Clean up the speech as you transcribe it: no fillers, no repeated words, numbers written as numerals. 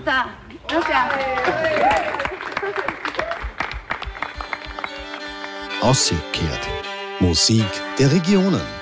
Bitte. Das ja. Aussicht kehrt. Musik der Regionen.